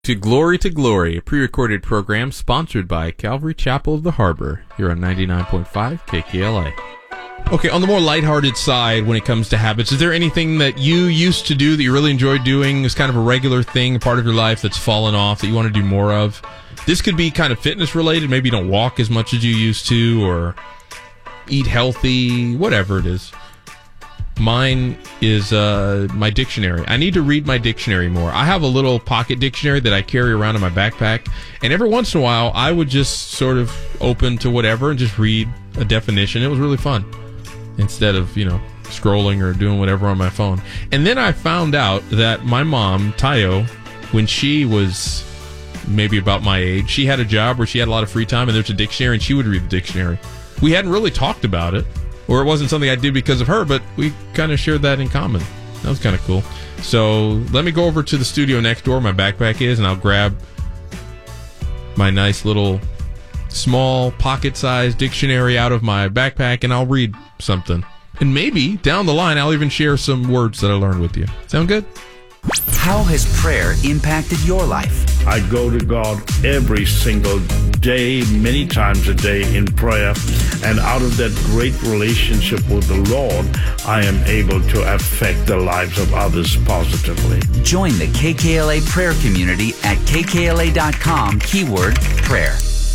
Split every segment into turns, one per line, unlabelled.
To Glory, a pre-recorded program sponsored by Calvary Chapel of the Harbor, here on 99.5 KKLA. Okay, on the more lighthearted side when it comes to habits, is there anything that you used to do that you really enjoyed doing as kind of a regular thing, a part of your life that's fallen off that you want to do more of? This could be kind of fitness related. Maybe you don't walk as much as you used to, or eat healthy, whatever it is. Mine is my dictionary. I need to read my dictionary more. I have a little pocket dictionary that I carry around in my backpack, and every once in a while I would just sort of open to whatever and just read a definition. It was really fun instead of, scrolling or doing whatever on my phone. And then I found out that my mom, Tayo, when she was maybe about my age, she had a job where she had a lot of free time, and there's a dictionary, and she would read the dictionary. We hadn't really talked about it, or it wasn't something I did because of her, but we kind of shared that in common. That was kind of cool. So let me go over to the studio next door, my backpack is, and I'll grab my nice little small pocket-sized dictionary out of my backpack, and I'll read something. And maybe down the line, I'll even share some words that I learned with you. Sound good?
How has prayer impacted your life?
I go to God every single day, many times a day in prayer. And out of that great relationship with the Lord, I am able to affect the lives of others positively.
Join the KKLA prayer community at kkla.com, keyword prayer.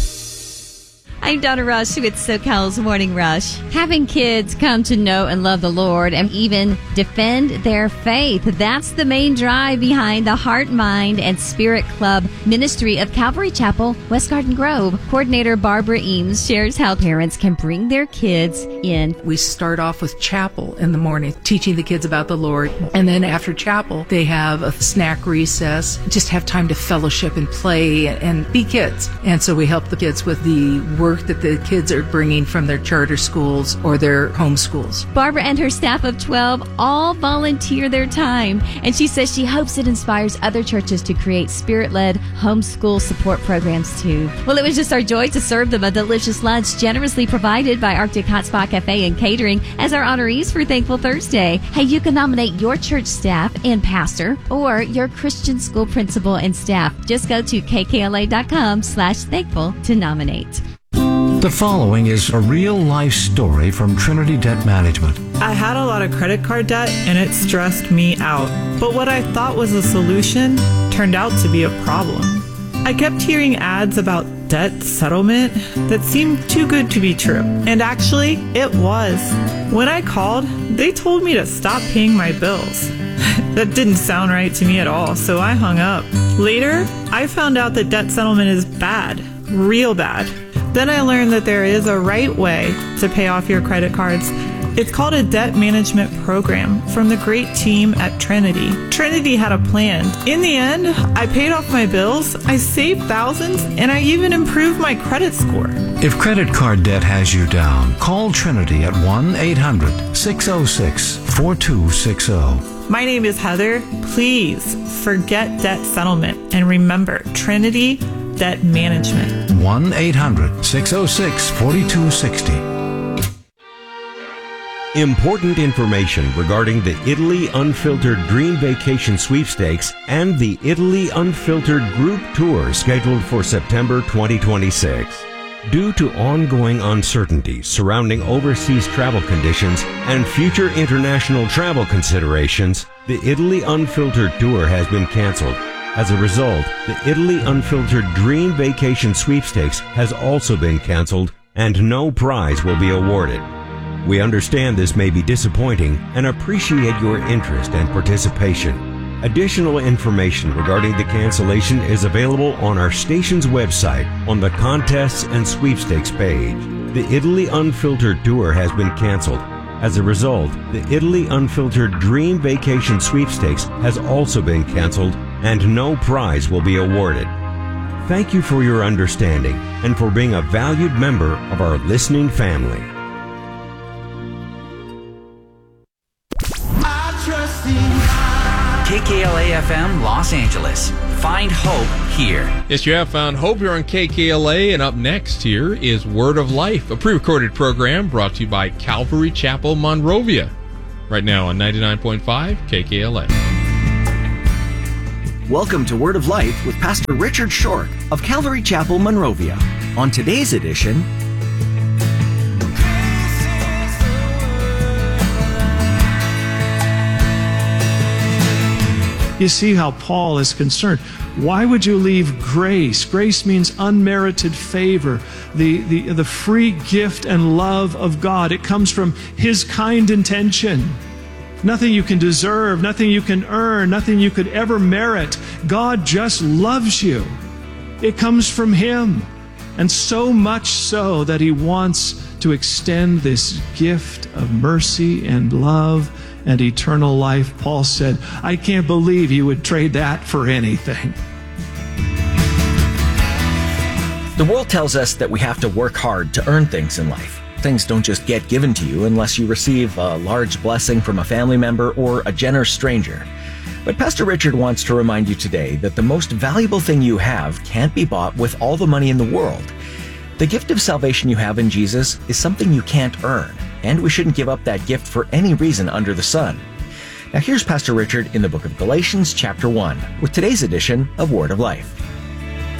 I'm Donna Rush with SoCal's Morning Rush.
Having kids come to know and love the Lord and even defend their faith. That's the main drive behind the Heart, Mind, and Spirit Club ministry of Calvary Chapel, West Garden Grove. Coordinator Barbara Eames shares how parents can bring their kids in.
We start off with chapel in the morning, teaching the kids about the Lord. And then after chapel, they have a snack recess, just have time to fellowship and play and be kids. And so we help the kids with the work that the kids are bringing from their charter schools or their home schools.
Barbara and her staff of 12 all volunteer their time, and she says she hopes it inspires other churches to create spirit-led homeschool support programs too. Well, it was just our joy to serve them a delicious lunch generously provided by Arctic Hot Spot Cafe and Catering as our honorees for Thankful Thursday. Hey, you can nominate your church staff and pastor or your Christian school principal and staff. Just go to kkla.com/thankful to nominate.
The following is a real-life story from Trinity Debt Management.
I had a lot of credit card debt, and it stressed me out. But what I thought was a solution turned out to be a problem. I kept hearing ads about debt settlement that seemed too good to be true. And actually, it was. When I called, they told me to stop paying my bills. That didn't sound right to me at all, so I hung up. Later, I found out that debt settlement is bad, real bad. Then I learned that there is a right way to pay off your credit cards. It's called a debt management program from the great team at Trinity. Trinity had a plan. In the end, I paid off my bills, I saved thousands, and I even improved my credit score.
If credit card debt has you down, call Trinity at 1-800-606-4260.
My name is Heather. Please forget debt settlement and remember Trinity Debt Management.
1-800-606-4260.
Important information regarding the Italy Unfiltered Dream Vacation Sweepstakes and the Italy Unfiltered Group Tour scheduled for September 2026. Due to ongoing uncertainty surrounding overseas travel conditions and future international travel considerations, the Italy Unfiltered Tour has been canceled. As a result, the Italy Unfiltered Dream Vacation Sweepstakes has also been canceled, and no prize will be awarded. We understand this may be disappointing and appreciate your interest and participation. Additional information regarding the cancellation is available on our station's website on the Contests and Sweepstakes page. The Italy Unfiltered Tour has been canceled. As a result, the Italy Unfiltered Dream Vacation Sweepstakes has also been canceled, and no prize will be awarded. Thank you for your understanding and for being a valued member of our listening family.
KKLA-FM Los Angeles. Find hope here.
Yes, you have found hope here on KKLA, and up next here is Word of Life, a pre-recorded program brought to you by Calvary Chapel, Monrovia, right now on 99.5 KKLA.
Welcome to Word of Life with Pastor Richard Short of Calvary Chapel, Monrovia. On today's edition,
you see how Paul is concerned. Why would you leave grace? Grace means unmerited favor, the free gift and love of God. It comes from His kind intention. Nothing you can deserve, nothing you can earn, nothing you could ever merit. God just loves you. It comes from Him. And so much so that He wants to extend this gift of mercy and love and eternal life. Paul said, I can't believe you would trade that for anything.
The world tells us that we have to work hard to earn things in life. Things don't just get given to you unless you receive a large blessing from a family member or a generous stranger. But Pastor Richard wants to remind you today that the most valuable thing you have can't be bought with all the money in the world. The gift of salvation you have in Jesus is something you can't earn, and we shouldn't give up that gift for any reason under the sun. Now here's Pastor Richard in the book of Galatians chapter 1 with today's edition of Word of Life.